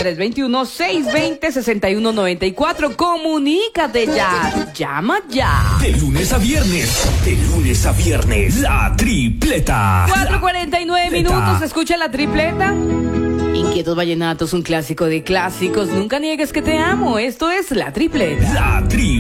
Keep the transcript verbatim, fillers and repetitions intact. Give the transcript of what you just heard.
tres dos uno, seis dos cero, seis uno nueve cuatro. Comunícate ya. Llama ya. De lunes a viernes. De lunes a viernes. La tripleta. cuatro cuarenta y nueve minutos. Escucha la tripleta. Inquietos Vallenatos, un clásico de clásicos. Nunca niegues que te amo. Esto es la tripleta. La tripleta.